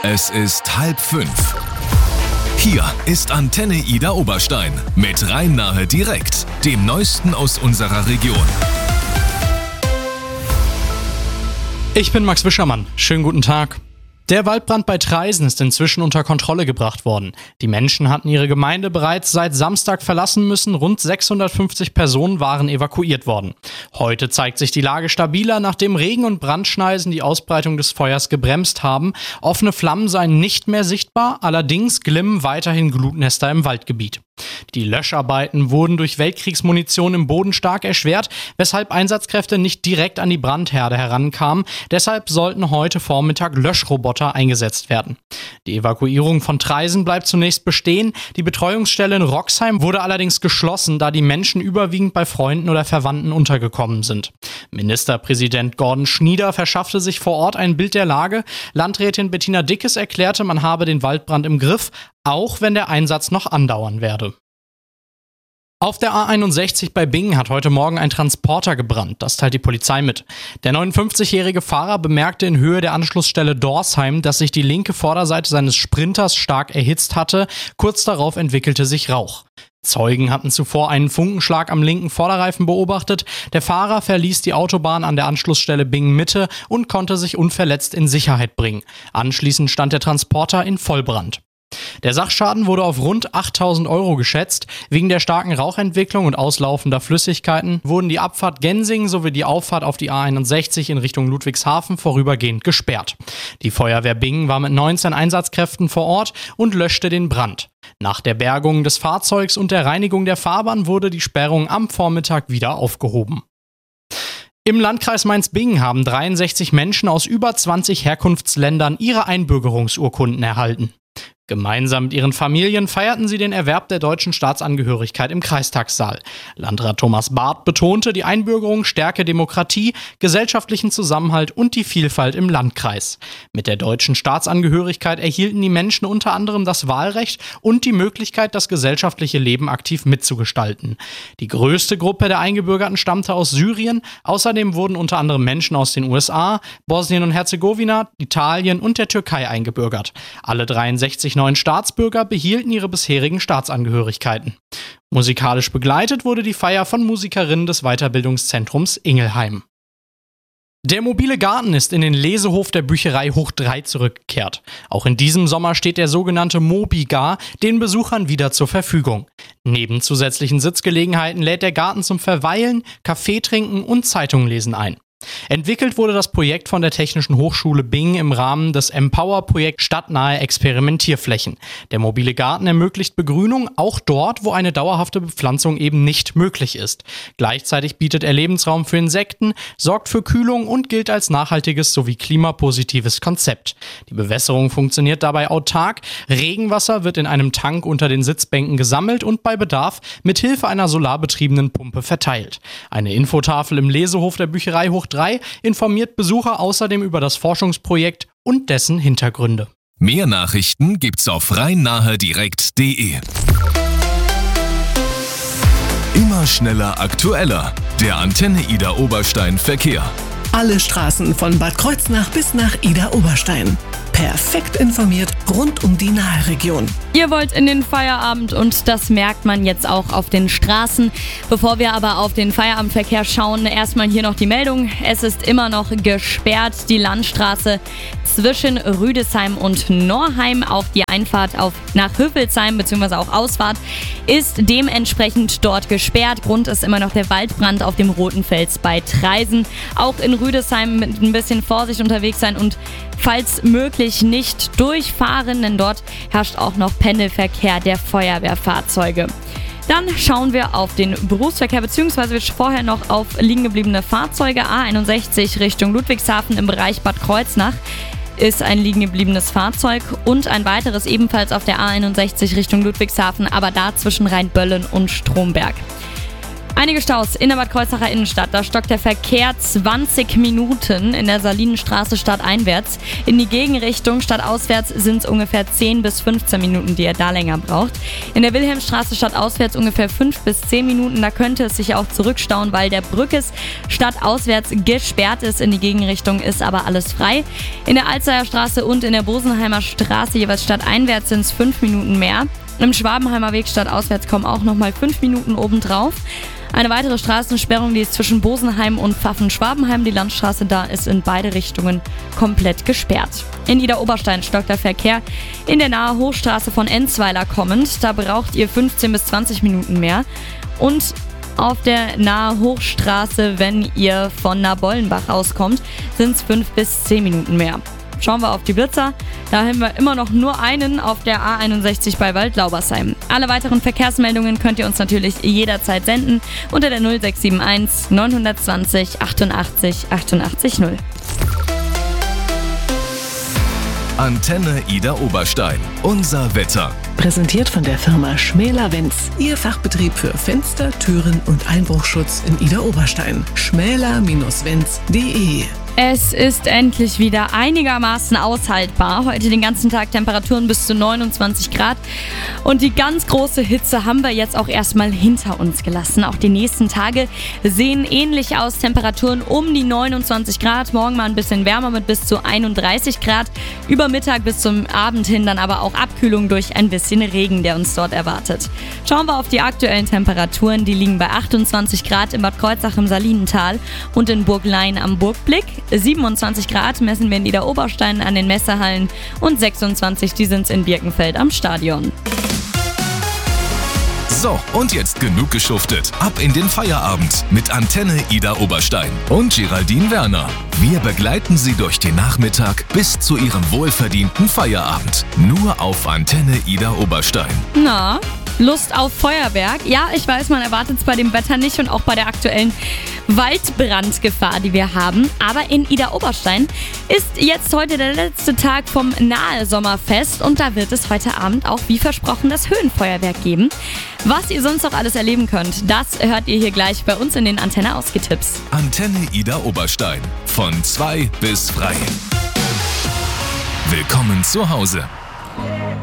Es ist 4:30. Hier ist Antenne Ida Oberstein mit Rhein-Nahe direkt, dem Neuesten aus unserer Region. Ich bin Max Wischermann. Schönen guten Tag. Der Waldbrand bei Traisen ist inzwischen unter Kontrolle gebracht worden. Die Menschen hatten ihre Gemeinde bereits seit Samstag verlassen müssen. Rund 650 Personen waren evakuiert worden. Heute zeigt sich die Lage stabiler, nachdem Regen und Brandschneisen die Ausbreitung des Feuers gebremst haben. Offene Flammen seien nicht mehr sichtbar, allerdings glimmen weiterhin Glutnester im Waldgebiet. Die Löscharbeiten wurden durch Weltkriegsmunition im Boden stark erschwert, weshalb Einsatzkräfte nicht direkt an die Brandherde herankamen. Deshalb sollten heute Vormittag Löschroboter eingesetzt werden. Die Evakuierung von Traisen bleibt zunächst bestehen. Die Betreuungsstelle in Roxheim wurde allerdings geschlossen, da die Menschen überwiegend bei Freunden oder Verwandten untergekommen sind. Ministerpräsident Gordon Schnieder verschaffte sich vor Ort ein Bild der Lage. Landrätin Bettina Dickes erklärte, man habe den Waldbrand im Griff, auch wenn der Einsatz noch andauern werde. Auf der A61 bei Bingen hat heute Morgen ein Transporter gebrannt, das teilt die Polizei mit. Der 59-jährige Fahrer bemerkte in Höhe der Anschlussstelle Dorsheim, dass sich die linke Vorderseite seines Sprinters stark erhitzt hatte. Kurz darauf entwickelte sich Rauch. Zeugen hatten zuvor einen Funkenschlag am linken Vorderreifen beobachtet. Der Fahrer verließ die Autobahn an der Anschlussstelle Bingen-Mitte und konnte sich unverletzt in Sicherheit bringen. Anschließend stand der Transporter in Vollbrand. Der Sachschaden wurde auf rund 8.000 € geschätzt. Wegen der starken Rauchentwicklung und auslaufender Flüssigkeiten wurden die Abfahrt Gensing sowie die Auffahrt auf die A61 in Richtung Ludwigshafen vorübergehend gesperrt. Die Feuerwehr Bingen war mit 19 Einsatzkräften vor Ort und löschte den Brand. Nach der Bergung des Fahrzeugs und der Reinigung der Fahrbahn wurde die Sperrung am Vormittag wieder aufgehoben. Im Landkreis Mainz-Bingen haben 63 Menschen aus über 20 Herkunftsländern ihre Einbürgerungsurkunden erhalten. Gemeinsam mit ihren Familien feierten sie den Erwerb der deutschen Staatsangehörigkeit im Kreistagssaal. Landrat Thomas Barth betonte, die Einbürgerung stärke Demokratie, gesellschaftlichen Zusammenhalt und die Vielfalt im Landkreis. Mit der deutschen Staatsangehörigkeit erhielten die Menschen unter anderem das Wahlrecht und die Möglichkeit, das gesellschaftliche Leben aktiv mitzugestalten. Die größte Gruppe der Eingebürgerten stammte aus Syrien. Außerdem wurden unter anderem Menschen aus den USA, Bosnien und Herzegowina, Italien und der Türkei eingebürgert. Alle 63 neuen Staatsbürger behielten ihre bisherigen Staatsangehörigkeiten. Musikalisch begleitet wurde die Feier von Musikerinnen des Weiterbildungszentrums Ingelheim. Der mobile Garten ist in den Lesehof der Bücherei Hoch 3 zurückgekehrt. Auch in diesem Sommer steht der sogenannte Mobigar den Besuchern wieder zur Verfügung. Neben zusätzlichen Sitzgelegenheiten lädt der Garten zum Verweilen, Kaffee trinken und Zeitungen lesen ein. Entwickelt wurde das Projekt von der Technischen Hochschule Bingen im Rahmen des Empower-Projekt Stadtnahe Experimentierflächen. Der mobile Garten ermöglicht Begrünung auch dort, wo eine dauerhafte Bepflanzung eben nicht möglich ist. Gleichzeitig bietet er Lebensraum für Insekten, sorgt für Kühlung und gilt als nachhaltiges sowie klimapositives Konzept. Die Bewässerung funktioniert dabei autark. Regenwasser wird in einem Tank unter den Sitzbänken gesammelt und bei Bedarf mit Hilfe einer solarbetriebenen Pumpe verteilt. Eine Infotafel im Lesehof der Bücherei Hoch 3 informiert Besucher außerdem über das Forschungsprojekt und dessen Hintergründe. Mehr Nachrichten gibt's auf rhein-nahe-direkt.de. Immer schneller, aktueller. Der Antenne Ida Oberstein Verkehr. Alle Straßen von Bad Kreuznach bis nach Ida Oberstein. Perfekt informiert rund um die Nahe-Region. Ihr wollt in den Feierabend und das merkt man jetzt auch auf den Straßen. Bevor wir aber auf den Feierabendverkehr schauen, erstmal hier noch die Meldung. Es ist immer noch gesperrt, die Landstraße zwischen Rüdesheim und Norheim. Auch die Einfahrt nach Höfelsheim bzw. auch Ausfahrt ist dementsprechend dort gesperrt. Grund ist immer noch der Waldbrand auf dem Roten Fels bei Traisen. Auch in Rüdesheim mit ein bisschen Vorsicht unterwegs sein und falls möglich nicht durchfahren, denn dort herrscht auch noch Pendelverkehr der Feuerwehrfahrzeuge. Dann schauen wir auf den Berufsverkehr bzw. vorher noch auf liegen gebliebene Fahrzeuge. A61 Richtung Ludwigshafen im Bereich Bad Kreuznach ist ein liegen gebliebenes Fahrzeug und ein weiteres ebenfalls auf der A61 Richtung Ludwigshafen, aber da zwischen Rheinböllen und Stromberg. Einige Staus in der Bad Kreuznacher Innenstadt. Da stockt der Verkehr 20 Minuten in der Salinenstraße stadteinwärts. In die Gegenrichtung stadtauswärts sind es ungefähr 10 bis 15 Minuten, die ihr da länger braucht. In der Wilhelmstraße stadtauswärts ungefähr 5 bis 10 Minuten. Da könnte es sich auch zurückstauen, weil der Brückes stadtauswärts gesperrt ist. In die Gegenrichtung ist aber alles frei. In der Alzeyer Straße und in der Bosenheimer Straße jeweils stadteinwärts sind es 5 Minuten mehr. Im Schwabenheimer Weg stadtauswärts kommen auch nochmal 5 Minuten obendrauf. Eine weitere Straßensperrung, die ist zwischen Bosenheim und Pfaffen-Schwabenheim. Die Landstraße da ist in beide Richtungen komplett gesperrt. In Idar-Oberstein stockt der Verkehr in der Nahe Hochstraße von Enzweiler kommend. Da braucht ihr 15 bis 20 Minuten mehr. Und auf der Nahe Hochstraße, wenn ihr von Nabollenbach rauskommt, sind es 5 bis 10 Minuten mehr. Schauen wir auf die Blitzer. Da haben wir immer noch nur einen auf der A61 bei Waldlaubersheim. Alle weiteren Verkehrsmeldungen könnt ihr uns natürlich jederzeit senden unter der 0671 920 88 88 0. Antenne Idar Oberstein. Unser Wetter. Präsentiert von der Firma Schmäler-Wenz. Ihr Fachbetrieb für Fenster, Türen und Einbruchschutz in Idar Oberstein. schmäler-wenz.de. Es ist endlich wieder einigermaßen aushaltbar. Heute den ganzen Tag Temperaturen bis zu 29 Grad. Und die ganz große Hitze haben wir jetzt auch erstmal hinter uns gelassen. Auch die nächsten Tage sehen ähnlich aus. Temperaturen um die 29 Grad. Morgen mal ein bisschen wärmer mit bis zu 31 Grad. Über Mittag bis zum Abend hin dann aber auch Abkühlung durch ein bisschen Regen, der uns dort erwartet. Schauen wir auf die aktuellen Temperaturen. Die liegen bei 28 Grad in Bad Kreuznach im Salinental und in Burglein am Burgblick. 27 Grad messen wir in Idar Oberstein an den Messehallen und 26, die sind in Birkenfeld am Stadion. So, und jetzt genug geschuftet. Ab in den Feierabend mit Antenne Idar Oberstein und Geraldine Werner. Wir begleiten Sie durch den Nachmittag bis zu Ihrem wohlverdienten Feierabend. Nur auf Antenne Idar Oberstein. Na, Lust auf Feuerwerk? Ja, ich weiß, man erwartet es bei dem Wetter nicht und auch bei der aktuellen Waldbrandgefahr, die wir haben. Aber in Idar Oberstein ist jetzt heute der letzte Tag vom Nahe-Sommerfest und da wird es heute Abend auch wie versprochen das Höhenfeuerwerk geben. Was ihr sonst noch alles erleben könnt, das hört ihr hier gleich bei uns in den Antenne Ausgetipps. Antenne Idar Oberstein. Von 2 bis frei. Willkommen zu Hause.